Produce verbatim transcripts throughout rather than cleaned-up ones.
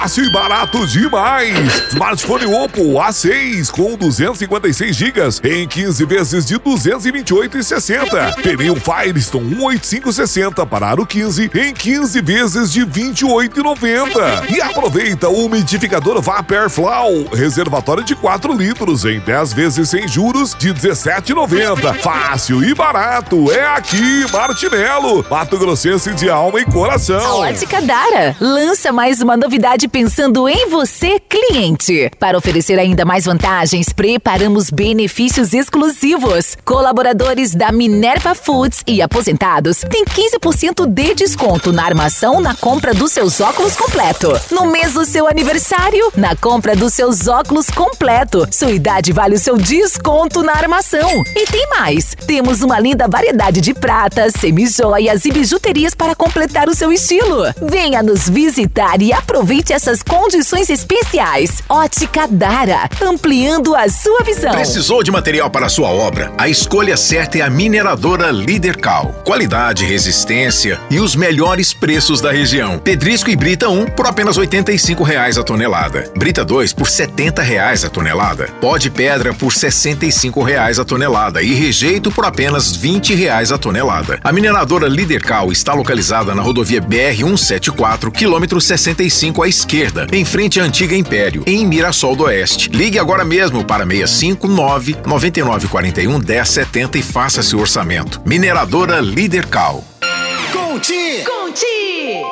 Fácil e barato demais! Smartphone Oppo A seis com duzentos e cinquenta e seis gigas em quinze vezes de duzentos e vinte e oito reais e sessenta centavos. Pneu Firestone cento e oitenta e cinco sessenta para aro quinze em quinze vezes de vinte e oito reais e noventa centavos. E aproveita o umidificador Vapor Flow, reservatório de quatro litros em dez vezes sem juros de dezessete reais e noventa centavos. Fácil e barato, é aqui, Martinello, Mato Grossense de alma e coração. A Ótica Dara lança mais uma novidade pensando em você, cliente. Para oferecer ainda mais vantagens, preparamos benefícios exclusivos. Colaboradores da Minerva Foods e aposentados têm quinze por cento de desconto na armação na compra dos seus óculos completo. No mês do seu aniversário, na compra dos seus óculos completo, sua idade vale o seu desconto na armação. E tem mais. Temos uma linda variedade de pratas, semijoias e bijuterias para completar o seu estilo. Venha nos visitar e aproveite essas condições especiais. Ótica Dara, ampliando a sua visão. Precisou de material para a sua obra? A escolha certa é a mineradora Lidercal. Qualidade, resistência e os melhores preços da região. Pedrisco e Brita um por apenas oitenta e cinco reais a tonelada. Brita dois por setenta reais a tonelada. Pó de pedra por sessenta e cinco reais a tonelada e rejeito por apenas vinte reais a tonelada. A mineradora Lidercal está localizada na rodovia B R cento e setenta e quatro, quilômetro sessenta e cinco à esquerda, em frente à antiga Império, em Mirassol do Oeste. Ligue agora mesmo para seis cinco nove, nove nove quatro um, um zero sete zero e faça seu orçamento. Mineradora Lidercal. Conti! Conti!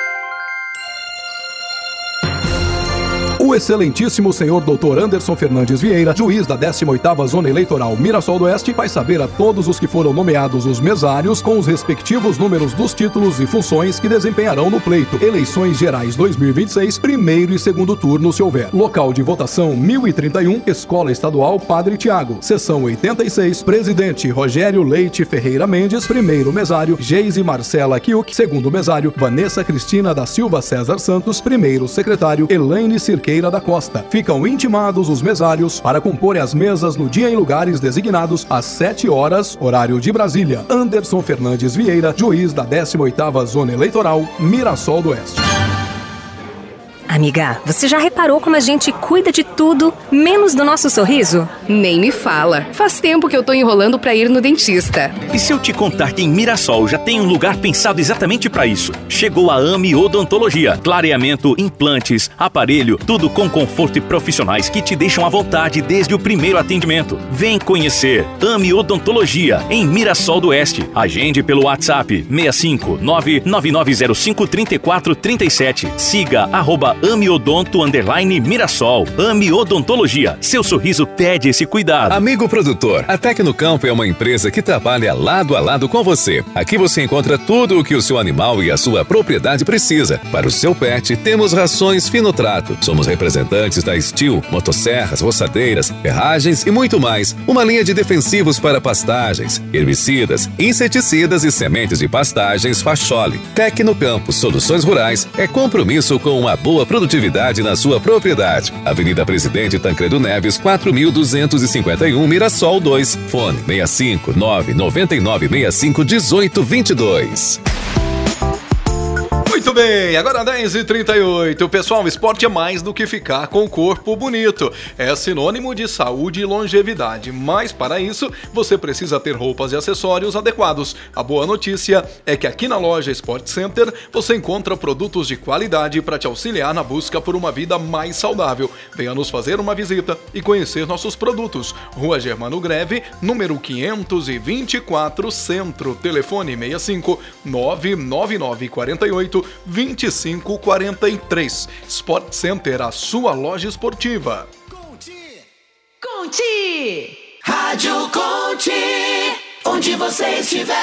O excelentíssimo senhor doutor Anderson Fernandes Vieira, juiz da décima oitava Zona Eleitoral Mirassol do Oeste, faz saber a todos os que foram nomeados os mesários com os respectivos números dos títulos e funções que desempenharão no pleito. Eleições Gerais dois mil e vinte e seis, primeiro e segundo turno se houver. Local de votação mil e trinta e um, Escola Estadual Padre Tiago. Seção oitenta e seis, Presidente Rogério Leite Ferreira Mendes, primeiro mesário, Geise Marcela Kiuk, segundo mesário, Vanessa Cristina da Silva César Santos, primeiro secretário, Elaine Cirqueira da Costa. Ficam intimados os mesários para comporem as mesas no dia e lugares designados às sete horas, horário de Brasília. Anderson Fernandes Vieira, juiz da décima oitava Zona Eleitoral, Mirassol do Oeste. Amiga, você já reparou como a gente cuida de tudo, menos do nosso sorriso? Nem me fala. Faz tempo que eu tô enrolando pra ir no dentista. E se eu te contar que em Mirassol já tem um lugar pensado exatamente pra isso? Chegou a AMI Odontologia. Clareamento, implantes, aparelho, tudo com conforto e profissionais que te deixam à vontade desde o primeiro atendimento. Vem conhecer AMI Odontologia em Mirassol do Oeste. Agende pelo WhatsApp seis cinco nove, nove nove zero cinco, três quatro três sete. Siga arroba Amiodonto underline Mirassol. Ami Odontologia. Seu sorriso pede esse cuidado. Amigo produtor, a Tecnocampo é uma empresa que trabalha lado a lado com você. Aqui você encontra tudo o que o seu animal e a sua propriedade precisa. Para o seu pet, temos rações fino trato. Somos representantes da Steel, motosserras, roçadeiras, ferragens e muito mais. Uma linha de defensivos para pastagens, herbicidas, inseticidas e sementes de pastagens Facholi. Tecnocampo Soluções Rurais é compromisso com uma boa produtividade na sua propriedade. Avenida Presidente Tancredo Neves, quatro mil duzentos e cinquenta e um, Mirassol dois. Fone seis cinco nove, nove nove seis cinco, um oito dois dois. Muito bem, agora dez e trinta e oito. Pessoal, esporte é mais do que ficar com o corpo bonito. É sinônimo de saúde e longevidade, mas para isso você precisa ter roupas e acessórios adequados. A boa notícia é que aqui na loja Sport Center você encontra produtos de qualidade para te auxiliar na busca por uma vida mais saudável. Venha nos fazer uma visita e conhecer nossos produtos. Rua Germano Greve, número quinhentos e vinte e quatro, Centro. Telefone seis cinco nove nove nove quatro oito, vinte e cinco quarenta e três. Sport Center, a sua loja esportiva. Conti! Conti! Rádio Conti! Onde você estiver.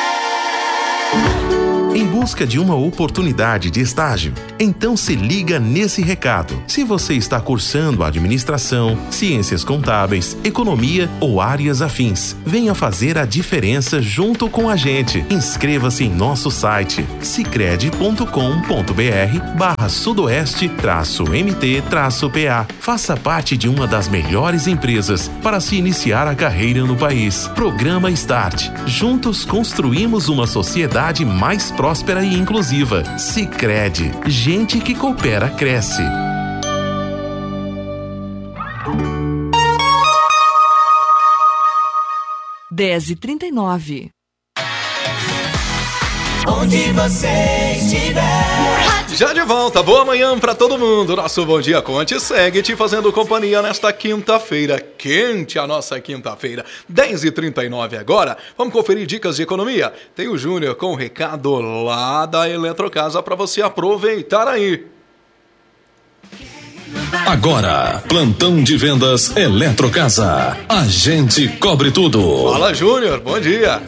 Em busca de uma oportunidade de estágio? Então se liga nesse recado. Se você está cursando administração, ciências contábeis, economia ou áreas afins, venha fazer a diferença junto com a gente. Inscreva-se em nosso site sicredi ponto com ponto br barra sudoeste traço mt traço pa. Faça parte de uma das melhores empresas para se iniciar a carreira no país. Programa Start. Juntos construímos uma sociedade mais próspera e inclusiva. Sicredi. Gente que coopera, cresce. dez e trinta e nove. Onde você estiver. Já de volta, boa manhã pra todo mundo. Nosso Bom Dia Conte segue te fazendo companhia nesta quinta-feira. Quente a nossa quinta-feira, dez e trinta e nove agora. Vamos conferir dicas de economia? Tem o Júnior com o recado lá da Eletrocasa para você aproveitar aí. Agora, plantão de vendas Eletrocasa. A gente cobre tudo. Fala, Júnior, bom dia.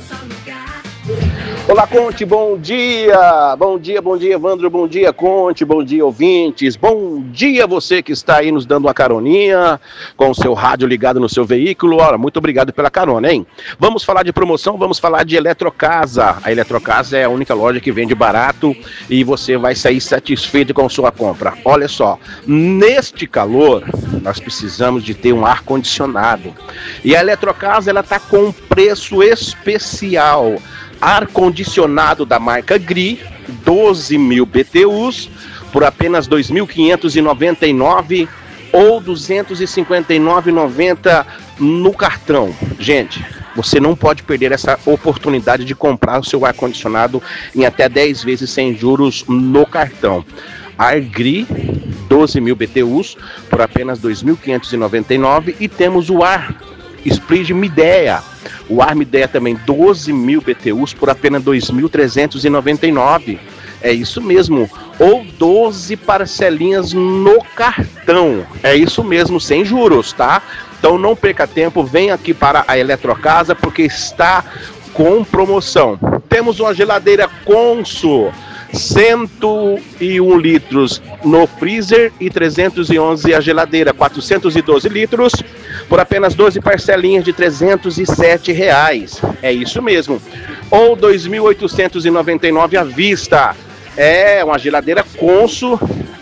Olá, Conte, bom dia! Bom dia, bom dia, Evandro, bom dia, Conte, bom dia, ouvintes. Bom dia você que está aí nos dando uma caroninha, com o seu rádio ligado no seu veículo. Ora, muito obrigado pela carona, hein? Vamos falar de promoção, vamos falar de Eletrocasa. A Eletrocasa é a única loja que vende barato e você vai sair satisfeito com sua compra. Olha só, neste calor, nós precisamos de ter um ar-condicionado. E a Eletrocasa, ela está com um preço especial. Ar-condicionado da marca Gri, doze mil B T Us, por apenas dois mil quinhentos e noventa e nove reais ou duzentos e cinquenta e nove reais e noventa centavos no cartão. Gente, você não pode perder essa oportunidade de comprar o seu ar-condicionado em até dez vezes sem juros no cartão. Ar Gri, doze mil B T Us, por apenas dois mil quinhentos e noventa e nove reais, e temos o ar Split Midea. O ar Midea também, doze mil B T Us por apenas dois mil trezentos e noventa e nove reais. É isso mesmo. Ou doze parcelinhas no cartão. É isso mesmo, sem juros, tá? Então não perca tempo, vem aqui para a Eletrocasa porque está com promoção. Temos uma geladeira Consul, cento e um litros no freezer e trezentos e onze a geladeira, quatrocentos e doze litros, por apenas doze parcelinhas de trezentos e sete reais. É isso mesmo. Ou dois mil oitocentos e noventa e nove à vista. É uma geladeira Consul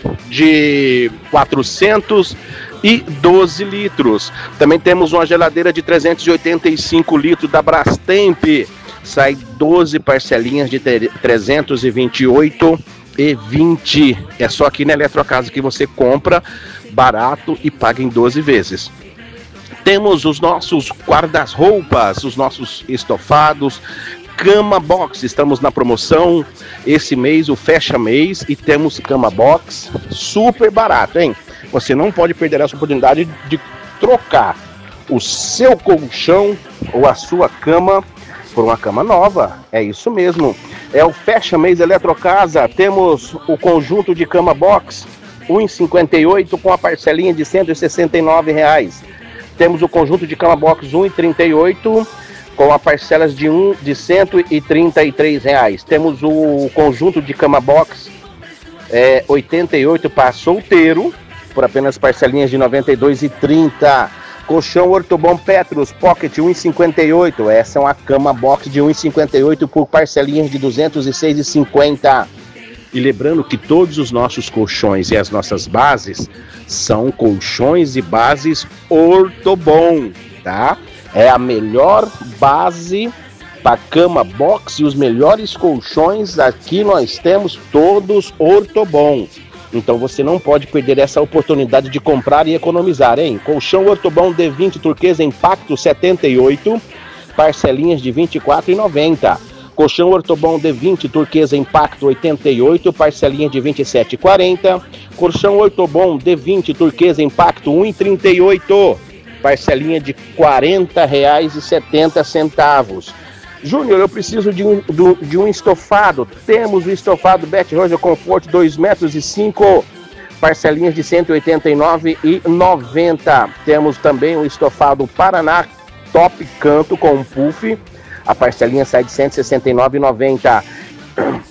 de quatrocentos e doze litros. Também temos uma geladeira de trezentos e oitenta e cinco litros da Brastemp. Sai doze parcelinhas de trezentos e vinte e oito reais e vinte centavos. É só aqui na Eletrocasa que você compra barato e paga em doze vezes. Temos os nossos guarda-roupas, os nossos estofados, cama box. Estamos na promoção esse mês, o fecha mês, e temos cama box super barato, hein? Você não pode perder essa oportunidade de trocar o seu colchão ou a sua cama por uma cama nova. É isso mesmo. É o fecha mês Eletrocasa. Temos o conjunto de cama box um real e cinquenta e oito centavos com a parcelinha de cento e sessenta e nove reais. Temos o conjunto de cama box um real e trinta e oito centavos com a parcelas de, um, de cento e trinta e três reais. Temos o conjunto de cama box é, oitenta e oito para solteiro por apenas parcelinhas de noventa e dois reais e trinta centavos. Colchão Ortobon Petrus Pocket um real e cinquenta e oito centavos. Essa é uma cama box de um real e cinquenta e oito centavos por parcelinhas de duzentos e seis reais e cinquenta centavos. E lembrando que todos os nossos colchões e as nossas bases são colchões e bases Ortobon, tá? É a melhor base para cama box e os melhores colchões aqui nós temos todos Ortobon. Então você não pode perder essa oportunidade de comprar e economizar, hein? Colchão Ortobon D vinte turquesa Impacto setenta e oito, parcelinhas de vinte e quatro reais e noventa centavos. Colchão Ortobon D vinte turquesa Impacto oitenta e oito, parcelinha de vinte e sete reais e quarenta centavos. Colchão Ortobon D vinte turquesa Impacto um real e trinta e oito centavos, parcelinha de quarenta reais e setenta centavos. Júnior, eu preciso de um, de um estofado. Temos o estofado Bet Roger Comfort dois metros e cinco, parcelinhas de cento e oitenta e nove reais e noventa centavos. Temos também o estofado Paraná Top Canto com puff. A parcelinha sai de cento e sessenta e nove reais e noventa centavos.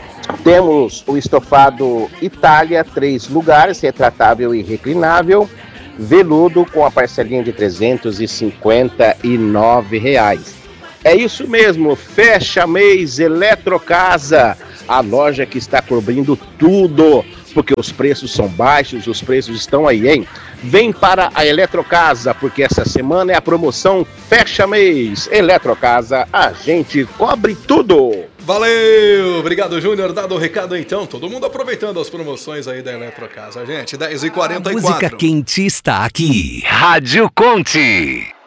Temos o estofado Itália, três lugares, retratável e reclinável, veludo, com a parcelinha de trezentos e cinquenta e nove reais. É isso mesmo, fecha mês Eletrocasa, a loja que está cobrindo tudo, porque os preços são baixos, os preços estão aí, hein? Vem para a Eletrocasa, porque essa semana é a promoção fecha mês. Eletrocasa, a gente cobre tudo. Valeu! Obrigado, Júnior. Dado o recado, então. Todo mundo aproveitando as promoções aí da Eletrocasa, gente. dez e quarenta e quatro. A música quente está aqui. Rádio Conte.